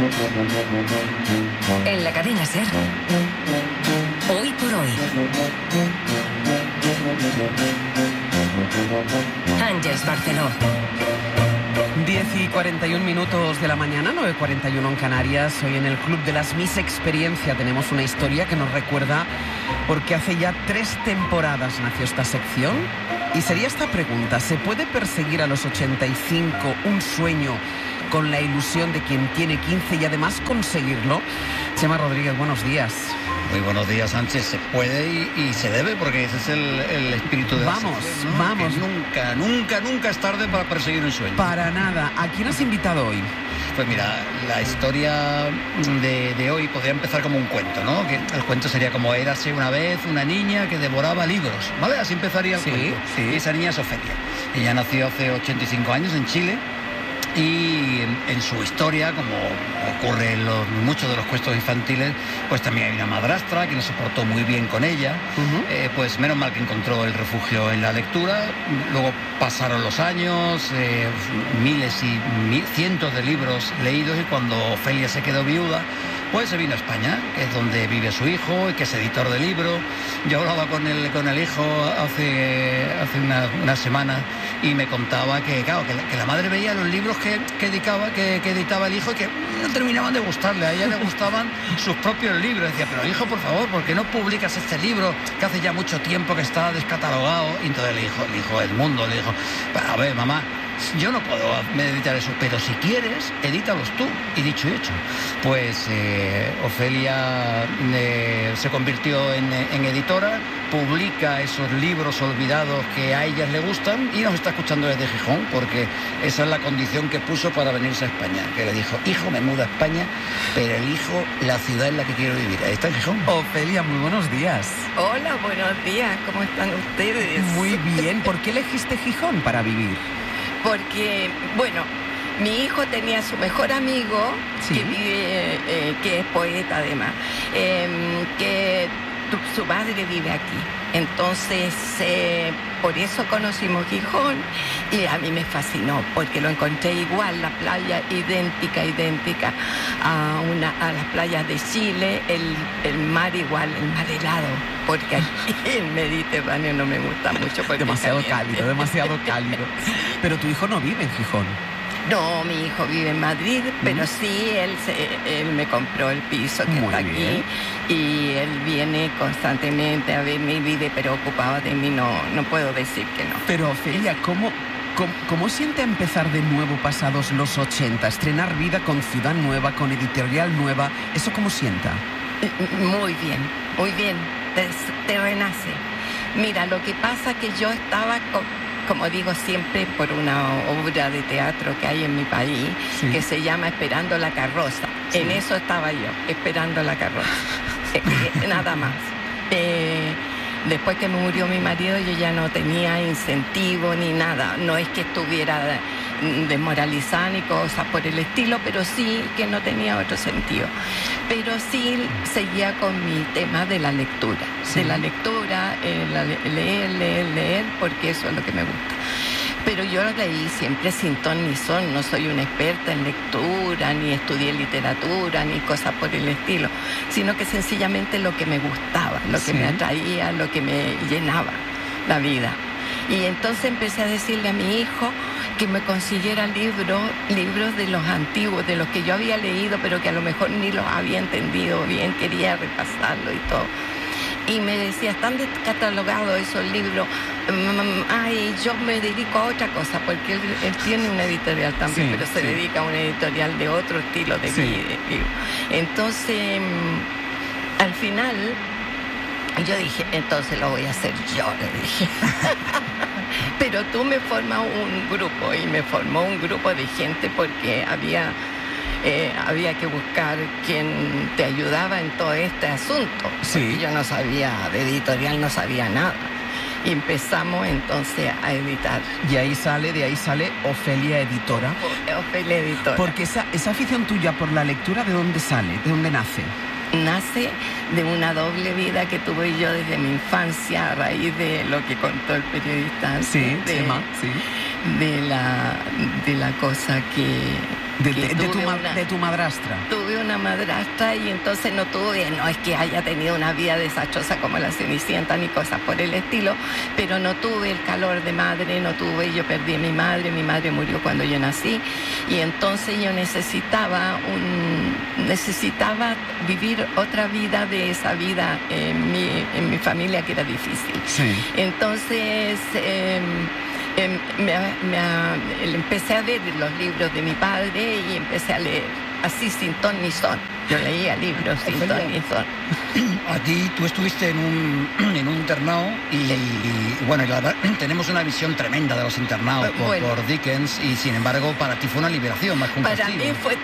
En la cadena SER, Hoy por Hoy, Àngels Barceló. 10:41 de la mañana, 9:41 en Canarias. Hoy en el Club de las Miss Experiencia tenemos una historia que nos recuerda porque hace ya 3 temporadas nació esta sección. Y sería esta pregunta: ¿se puede perseguir a los 85 un sueño con la ilusión de quien tiene 15 y además conseguirlo? Chema Rodríguez, buenos días. Muy buenos días, Sánchez. Se puede y se debe, porque ese es el espíritu de la sección, ¿no? Vamos. Que nunca es tarde para perseguir un sueño. Para nada. ¿A quién has invitado hoy? Pues mira, la historia de hoy podría empezar como un cuento, ¿no? Que el cuento sería como: érase una vez una niña que devoraba libros, ¿vale? Así empezaría el cuento. Sí. Y esa niña es Ofelia. Ella nació hace 85 años en Chile. Y en su historia, como ocurre en muchos de los cuentos infantiles, pues también hay una madrastra que no se portó muy bien con ella. Pues menos mal que encontró el refugio en la lectura. Luego pasaron los años, miles y cientos de libros leídos, y cuando Ofelia se quedó viuda, pues se vino a España, que es donde vive su hijo y que es editor de libros. Yo hablaba con el hijo hace una semana y me contaba que, claro, que la madre veía los libros que editaba el hijo y que no terminaban de gustarle. A ella le gustaban sus propios libros. Decía: pero hijo, por favor, ¿por qué no publicas este libro que hace ya mucho tiempo que está descatalogado? Y entonces el hijo Edmundo le dijo: a ver, mamá, yo no puedo editar eso, pero si quieres, edítalos tú. Y dicho y hecho, pues Ofelia se convirtió en editora, publica esos libros olvidados que a ellas le gustan, y nos está escuchando desde Gijón, porque esa es la condición que puso para venirse a España, que le dijo: hijo, me mudo a España, pero elijo la ciudad en la que quiero vivir. Ahí está, en Gijón. Ofelia, muy buenos días. Hola, buenos días, ¿cómo están ustedes? Muy bien. ¿Por qué elegiste Gijón para vivir? Porque, bueno, mi hijo tenía su mejor amigo, Sí. que vive, que es poeta además, que su madre vive aquí. Entonces, por eso conocimos Gijón, y a mí me fascinó, porque lo encontré igual, la playa idéntica a las playas de Chile, el mar igual, el mar helado, porque aquí el Mediterráneo no me gusta mucho. Porque Demasiado es caliente. cálido. Pero tu hijo no vive en Gijón. No, mi hijo vive en Madrid, pero sí, él me compró el piso que Muy está bien. aquí, y él viene constantemente a verme y vive preocupado de mí, no puedo decir que no. Pero Ofelia, ¿cómo siente empezar de nuevo pasados los 80? Estrenar vida con ciudad nueva, con editorial nueva. ¿Eso cómo sienta? Muy bien, te renace. Mira, lo que pasa que yo estaba, como digo siempre, por una obra de teatro que hay en mi país, Sí. que se llama Esperando la carroza. Sí. En eso estaba yo, esperando la carroza. Nada más. Después que me murió mi marido, yo ya no tenía incentivo ni nada. No es que estuviera desmoralizada ni cosas por el estilo, pero sí que no tenía otro sentido. Pero sí seguía con mi tema de la lectura. Sí. De la lectura, leer, porque eso es lo que me gusta. Pero yo leí siempre sin ton ni son. No soy una experta en lectura, ni estudié literatura, ni cosas por el estilo, sino que sencillamente lo que me gustaba, lo que Sí. me atraía, lo que me llenaba la vida. Y entonces empecé a decirle a mi hijo que me consiguiera libros de los antiguos, de los que yo había leído, pero que a lo mejor ni los había entendido bien, quería repasarlo y todo. Y me decía: están descatalogados esos libros, ay, yo me dedico a otra cosa, porque él tiene una editorial también, Sí, pero se sí. dedica a una editorial de otro estilo de Sí. libro. Entonces, al final, yo dije: entonces lo voy a hacer yo, le dije. Pero tú me formas un grupo, y me formó un grupo de gente, porque había que buscar quien te ayudaba en todo este asunto. Sí. Porque yo no sabía de editorial, no sabía nada. Y empezamos entonces a editar. Y de ahí sale Ofelia Editora. Ofelia Editora. Porque esa afición tuya por la lectura, ¿de dónde sale? ¿De dónde nace? Nace de una doble vida que tuve yo desde mi infancia, a raíz de lo que contó el periodista antes, Sí, Chema, sí. de la cosa que de tu madrastra. Tuve una madrastra y entonces no es que haya tenido una vida desastrosa como la Cenicienta ni cosas por el estilo, pero no tuve el calor de madre, yo perdí a mi madre murió cuando yo nací y entonces yo necesitaba vivir otra vida de esa vida en mi familia que era difícil. Sí. Entonces empecé a ver los libros de mi padre y empecé a leer así sin ton ni son. Yo leía libros sin ton ni son. A ti, tú estuviste en un internado y bueno, tenemos una visión tremenda de los internados por Dickens y sin embargo para ti fue una liberación más que un castigo. Para mí fue